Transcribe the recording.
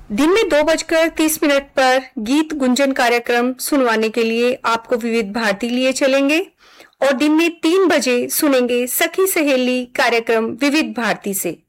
दिन में 2:30 पर गीत गुंजन कार्यक्रम सुनवाने के लिए आपको विविध भारती लिए चलेंगे और दिन में 3 बजे सुनेंगे सखी सहेली कार्यक्रम विविध भारती से।